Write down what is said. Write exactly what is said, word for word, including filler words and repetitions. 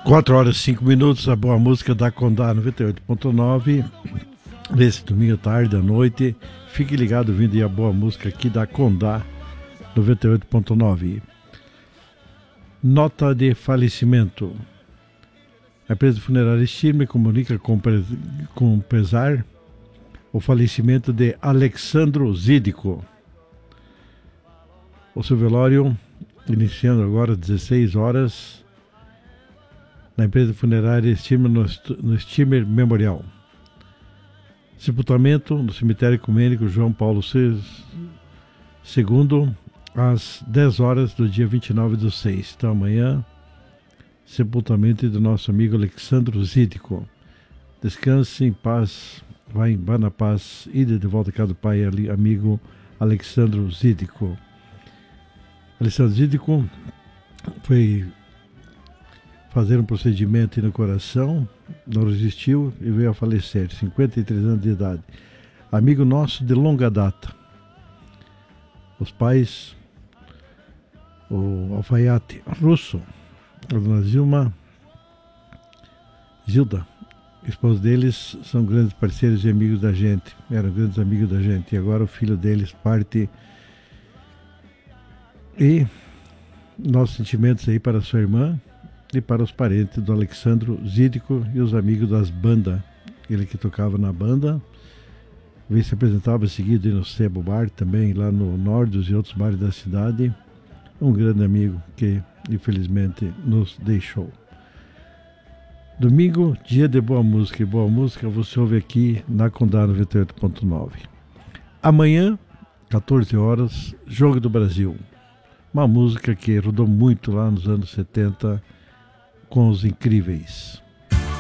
quatro horas e cinco minutos, a boa música da Condá noventa e oito ponto nove. Nesse domingo à tarde, à noite, fique ligado vindo aí a boa música aqui da Condá noventa e oito ponto nove. Nota de falecimento. A empresa funerária Estirme comunica com, com pesar o falecimento de Alexandro Zídico. O seu velório, iniciando agora às dezesseis horas, na empresa funerária Estirme, no, no Estirme Memorial. Sepultamento no cemitério ecumênico João Paulo segundo, às dez horas do dia vinte e nove do seis. Então amanhã, sepultamento do nosso amigo Alexandro Zídico. Descanse em paz, vai em vá na paz, ida de volta a casa do pai, ali, amigo Alexandro Zídico. Alexandro Zídico foi fazer um procedimento no coração, não resistiu e veio a falecer, cinquenta e três anos de idade. Amigo nosso de longa data. Os pais, o alfaiate russo, a dona Zilma, Zilda, esposa deles, são grandes parceiros e amigos da gente, eram grandes amigos da gente, e agora o filho deles parte. E nossos sentimentos aí para sua irmã e para os parentes do Alexandro Zídico e os amigos das bandas. Ele que tocava na banda, veio se apresentava seguido no Sebo Bar, também lá no Nordos e outros bares da cidade. Um grande amigo que infelizmente nos deixou. Domingo, dia de boa música, e boa música você ouve aqui na Condá noventa e oito ponto nove. Amanhã, quatorze horas, Jogo do Brasil. Uma música que rodou muito lá nos anos setenta com os Incríveis.